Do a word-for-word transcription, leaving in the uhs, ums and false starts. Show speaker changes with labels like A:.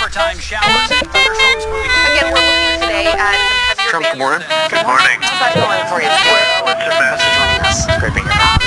A: Part-time showers and thunderstorms moving.
B: Again, we're looking today at some heavier
C: Trump, good
B: bands.
C: morning. Good morning.
B: How's that going for you today?
C: Well, it's a mess. Scraping it up.